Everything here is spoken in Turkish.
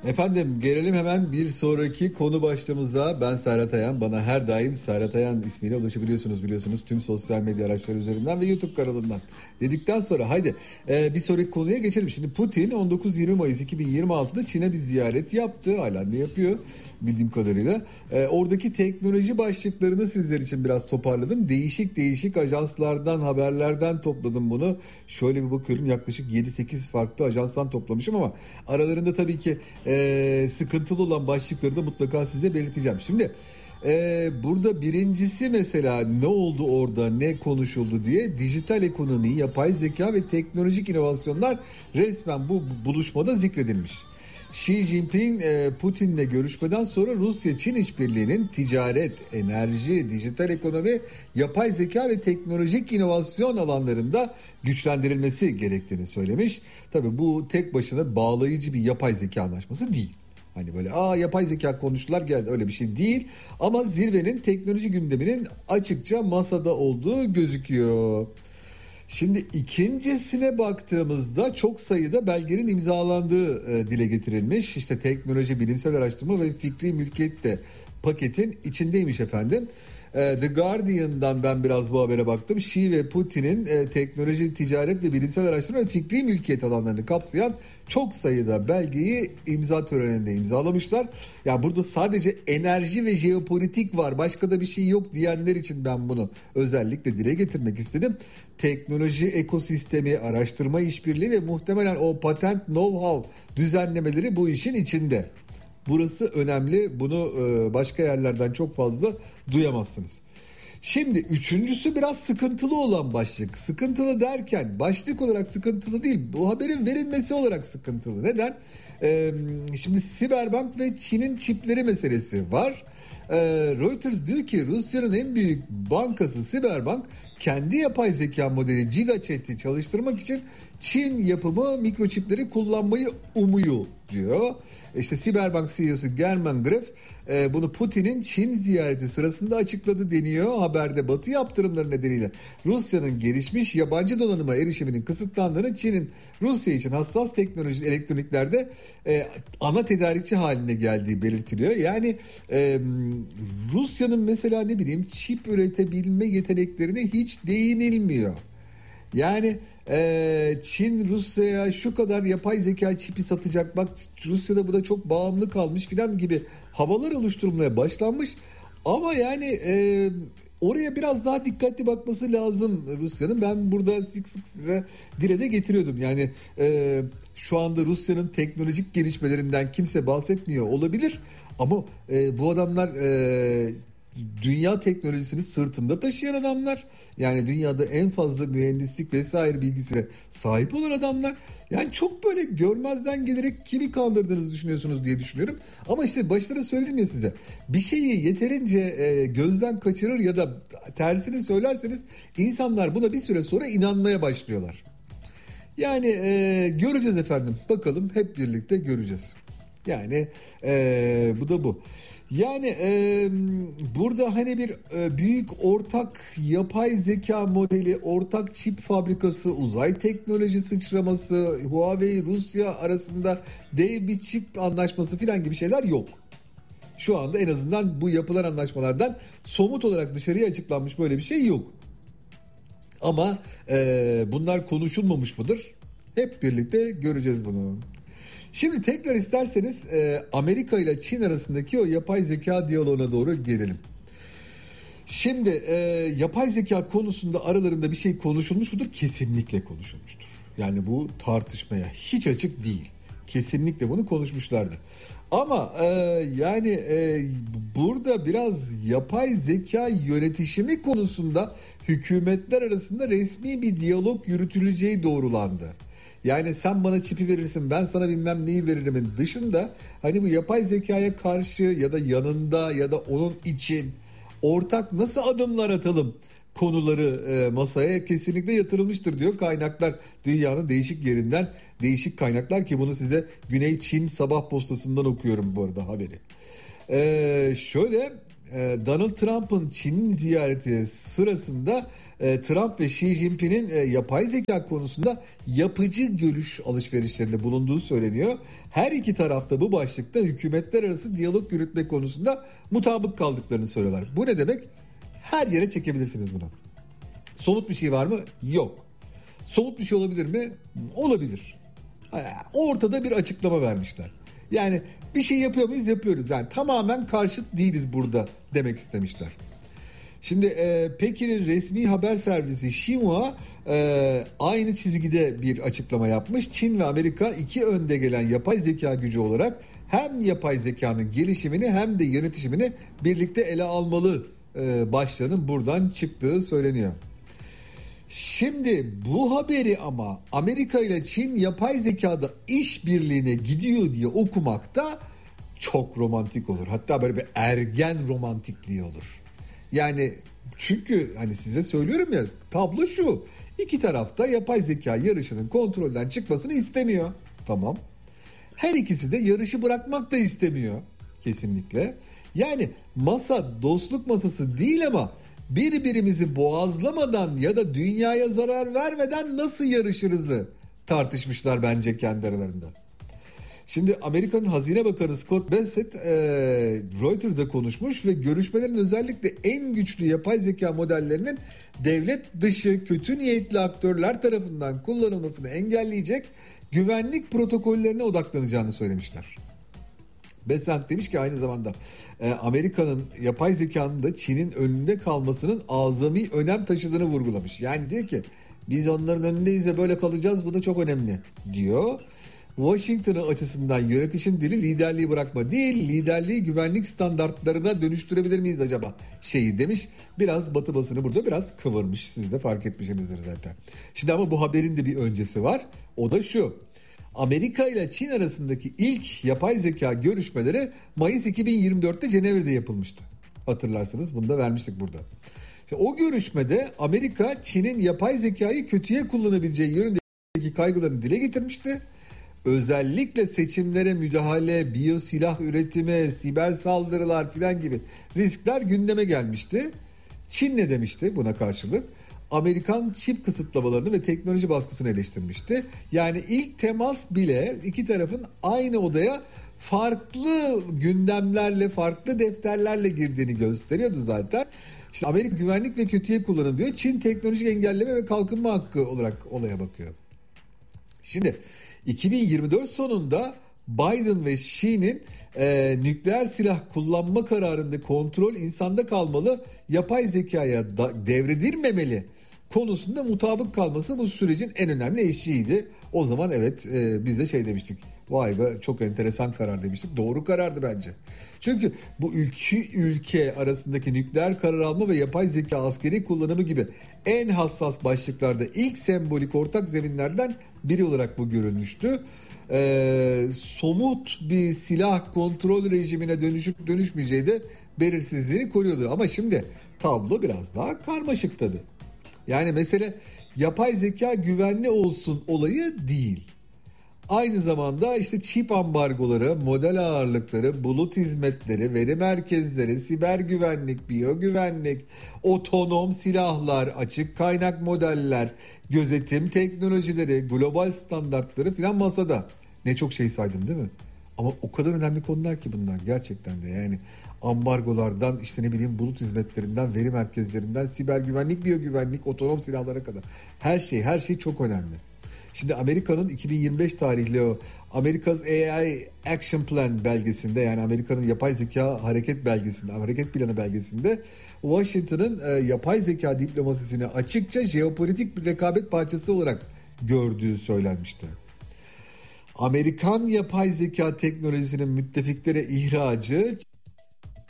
Efendim gelelim hemen bir sonraki konu başlığımıza. Ben Serhat Ayan. Bana her daim Serhat Ayan ismiyle ulaşabiliyorsunuz biliyorsunuz. Tüm sosyal medya araçları üzerinden ve YouTube kanalından. Dedikten sonra haydi bir sonraki konuya geçelim. Şimdi Putin 19-20 Mayıs 2026'da Çin'e bir ziyaret yaptı. Hala ne yapıyor bildiğim kadarıyla. Oradaki teknoloji başlıklarını sizler için biraz toparladım. Değişik değişik ajanslardan, haberlerden topladım bunu. Şöyle bir bakıyorum, yaklaşık 7-8 farklı ajanstan toplamışım ama aralarında tabii ki sıkıntılı olan başlıkları da mutlaka size belirteceğim. Şimdi burada birincisi mesela ne oldu orada, ne konuşuldu diye, dijital ekonomi, yapay zeka ve teknolojik inovasyonlar resmen bu buluşmada zikredilmiş. Xi Jinping Putin'le görüşmeden sonra Rusya-Çin işbirliğinin ticaret, enerji, dijital ekonomi, yapay zeka ve teknolojik inovasyon alanlarında güçlendirilmesi gerektiğini söylemiş. Tabii bu tek başına bağlayıcı bir yapay zeka anlaşması değil. Hani böyle yapay zeka konuştular geldi, öyle bir şey değil. Ama zirvenin teknoloji gündeminin açıkça masada olduğu gözüküyor. Şimdi ikincisine baktığımızda çok sayıda belgenin imzalandığı dile getirilmiş. İşte teknoloji, bilimsel araştırma ve fikri mülkiyet de paketin içindeymiş efendim. The Guardian'dan ben biraz bu habere baktım. Xi ve Putin'in teknoloji, ticaret ve bilimsel araştırma ve fikri mülkiyet alanlarını kapsayan çok sayıda belgeyi imza töreninde imzalamışlar. Ya burada sadece enerji ve jeopolitik var, başka da bir şey yok diyenler için ben bunu özellikle dile getirmek istedim. Teknoloji ekosistemi, araştırma işbirliği ve muhtemelen o patent know-how düzenlemeleri bu işin içinde. Burası önemli. Bunu başka yerlerden çok fazla duyamazsınız. Şimdi üçüncüsü biraz sıkıntılı olan başlık. Sıkıntılı derken başlık olarak sıkıntılı değil, bu haberin verilmesi olarak sıkıntılı. Neden? Şimdi Siberbank ve Çin'in çipleri meselesi var. Reuters diyor ki Rusya'nın en büyük bankası Siberbank kendi yapay zeka modeli GigaChat'i çalıştırmak için Çin yapımı mikroçipleri kullanmayı umuyor diyor. İşte Siberbank CEO'su German Gref bunu Putin'in Çin ziyareti sırasında açıkladı deniyor. Haberde Batı yaptırımları nedeniyle Rusya'nın gelişmiş yabancı donanıma erişiminin kısıtlandığını, Çin'in Rusya için hassas teknoloji elektroniklerde ana tedarikçi haline geldiği belirtiliyor. Yani Rusya'nın mesela ne bileyim çip üretebilme yeteneklerine hiç değinilmiyor. Yani Çin Rusya'ya şu kadar yapay zeka çipi satacak, bak Rusya'da buna çok bağımlı kalmış filan gibi havalar oluşturulmaya başlanmış. Ama yani oraya biraz daha dikkatli bakması lazım Rusya'nın. Ben burada sık sık size dile de getiriyordum. Yani şu anda Rusya'nın teknolojik gelişmelerinden kimse bahsetmiyor olabilir. Ama bu adamlar dünya teknolojisini sırtında taşıyan adamlar. Yani dünyada en fazla mühendislik vesaire bilgisine sahip olan adamlar. Yani çok böyle görmezden gelerek kimi kandırdığınızı düşünüyorsunuz diye düşünüyorum. Ama işte başta da söyledim ya size. Bir şeyi yeterince gözden kaçırır ya da tersini söylerseniz insanlar buna bir süre sonra inanmaya başlıyorlar. Yani göreceğiz efendim. Bakalım, hep birlikte göreceğiz. Yani bu da bu. Yani burada hani bir büyük ortak yapay zeka modeli, ortak çip fabrikası, uzay teknoloji sıçraması, Huawei Rusya arasında dev bir çip anlaşması filan gibi şeyler yok. Şu anda en azından bu yapılan anlaşmalardan somut olarak dışarıya açıklanmış böyle bir şey yok. Ama bunlar konuşulmamış mıdır? Hep birlikte göreceğiz bunu. Şimdi tekrar isterseniz Amerika ile Çin arasındaki o yapay zeka diyaloğuna doğru gelelim. Şimdi yapay zeka konusunda aralarında bir şey konuşulmuş mudur? Kesinlikle konuşulmuştur. Yani bu tartışmaya hiç açık değil. Kesinlikle bunu konuşmuşlardı. Ama yani burada biraz yapay zeka yönetişimi konusunda hükümetler arasında resmi bir diyalog yürütüleceği doğrulandı. Yani sen bana çipi verirsin, ben sana bilmem neyi veririmin dışında hani bu yapay zekaya karşı ya da yanında ya da onun için ortak nasıl adımlar atalım konuları masaya kesinlikle yatırılmıştır diyor kaynaklar. Dünyanın değişik yerinden değişik kaynaklar, ki bunu size Güney Çin Sabah Postası'ndan okuyorum bu arada haberi. Şöyle Donald Trump'ın Çin ziyareti sırasında Trump ve Xi Jinping'in yapay zeka konusunda yapıcı görüş alışverişlerinde bulunduğu söyleniyor. Her iki tarafta bu başlıkta hükümetler arası diyalog yürütme konusunda mutabık kaldıklarını söylüyorlar. Bu ne demek? Her yere çekebilirsiniz bunu. Somut bir şey var mı? Yok. Somut bir şey olabilir mi? Olabilir. Ortada bir açıklama vermişler. Yani bir şey yapıyor muyuz? Yapıyoruz. Yani tamamen karşıt değiliz burada demek istemişler. Şimdi Pekin'in resmi haber servisi Xinhua aynı çizgide bir açıklama yapmış. Çin ve Amerika iki önde gelen yapay zeka gücü olarak hem yapay zekanın gelişimini hem de yönetişimini birlikte ele almalı başlığının buradan çıktığı söyleniyor. Şimdi bu haberi ama Amerika ile Çin yapay zekada işbirliğine gidiyor diye okumak da çok romantik olur. Hatta böyle bir ergen romantikliği olur. Yani çünkü hani size söylüyorum ya, tablo şu. İki tarafta yapay zeka yarışının kontrolden çıkmasını istemiyor. Tamam. Her ikisi de yarışı bırakmak da istemiyor. Kesinlikle. Yani masa dostluk masası değil ama birbirimizi boğazlamadan ya da dünyaya zarar vermeden nasıl yarışırızı tartışmışlar bence kendi aralarında. Şimdi Amerika'nın Hazine Bakanı Scott Bessent Reuters'da konuşmuş ve görüşmelerin özellikle en güçlü yapay zeka modellerinin devlet dışı kötü niyetli aktörler tarafından kullanılmasını engelleyecek güvenlik protokollerine odaklanacağını söylemişler. Bessent demiş ki aynı zamanda Amerika'nın yapay zekanın da Çin'in önünde kalmasının azami önem taşıdığını vurgulamış. Yani diyor ki biz onların önündeyiz ve böyle kalacağız, bu da çok önemli diyor. Washington'ın açısından yönetişim dili liderliği bırakma değil, liderliği güvenlik standartlarına dönüştürebilir miyiz acaba şeyi demiş. Biraz Batı basını burada biraz kıvırmış, siz de fark etmişsinizdir zaten. Şimdi ama bu haberin de bir öncesi var, o da şu. Amerika ile Çin arasındaki ilk yapay zeka görüşmeleri Mayıs 2024'te Cenevre'de yapılmıştı. Hatırlarsınız, bunu da vermiştik burada. İşte o görüşmede Amerika Çin'in yapay zekayı kötüye kullanabileceği yönündeki kaygılarını dile getirmişti. Özellikle seçimlere müdahale, biyosilah üretimi, siber saldırılar filan gibi riskler gündeme gelmişti. Çin ne demişti buna karşılık? Amerikan çip kısıtlamalarını ve teknoloji baskısını eleştirmişti. Yani ilk temas bile iki tarafın aynı odaya farklı gündemlerle, farklı defterlerle girdiğini gösteriyordu zaten. İşte Amerika güvenlik ve kötüye kullanım diyor. Çin teknolojik engelleme ve kalkınma hakkı olarak olaya bakıyor. Şimdi 2024 sonunda Biden ve Xi'nin nükleer silah kullanma kararında kontrol insanda kalmalı, yapay zekaya devredilmemeli konusunda mutabık kalması bu sürecin en önemli eşiğiydi. O zaman evet biz de şey demiştik. Vay be, çok enteresan karar demiştik. Doğru karardı bence. Çünkü bu ülke arasındaki nükleer karar alma ve yapay zeka askeri kullanımı gibi en hassas başlıklarda ilk sembolik ortak zeminlerden biri olarak bu görülmüştü. Somut bir silah kontrol rejimine dönüşüp dönüşmeyeceği de belirsizliğini koruyordu. Ama şimdi tablo biraz daha karmaşık tabii. Yani mesele yapay zeka güvenli olsun olayı değil. Aynı zamanda işte çip ambargoları, model ağırlıkları, bulut hizmetleri, veri merkezleri, siber güvenlik, biyogüvenlik, otonom silahlar, açık kaynak modeller, gözetim teknolojileri, global standartları filan masada. Ne çok şey saydım değil mi? Ama o kadar önemli konular ki bunlar gerçekten de, yani ambargolardan işte ne bileyim bulut hizmetlerinden, veri merkezlerinden, siber güvenlik, biyogüvenlik, otonom silahlara kadar. Her şey çok önemli. Şimdi Amerika'nın 2025 tarihli o America's AI Action Plan belgesinde, yani Amerika'nın yapay zeka hareket belgesinde, hareket planı belgesinde Washington'ın yapay zeka diplomasisini açıkça jeopolitik bir rekabet parçası olarak gördüğü söylenmişti. Amerikan yapay zeka teknolojisinin müttefiklere ihracı